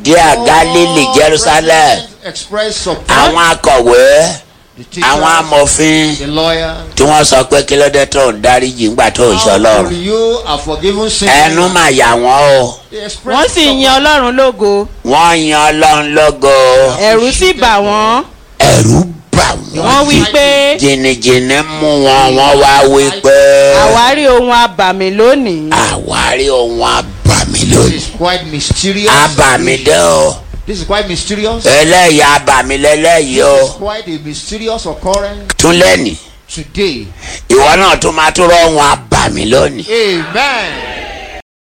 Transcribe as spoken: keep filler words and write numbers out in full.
Judea, Galilee, Jerusalem. Àwọn akọ̀wé, àwọn amòfin tí wọ́n sọ pé kí ló dé tó ń dáríjì ńgbà tó ń ṣe Ọlọ́run. Ẹnu mà yà wọ́n o. Wọ́n sì yan Ọlọ́run lógo. Wọ́n yan Ọlọ́run lógo. Ẹ̀rù sì bà wọ́n. Ẹ̀rù bà wọ́n. Wọ́n wí pé. Jìnnìjìnnì mú wọn, wọ́n wá wí pé. Àwárí ohun abàmì lónìí. Àwárí ohun abàmì lónìí. This is quite mysterious. Abàmì dé o. This is quite mysterious. Eléyìí abàmì lélẹ́yìí o. This is quite a mysterious occurrence. Tún lẹ́nìí. Today. Ìwọ náà tún máa tún rọ ohun abàmì lónìí. Amen.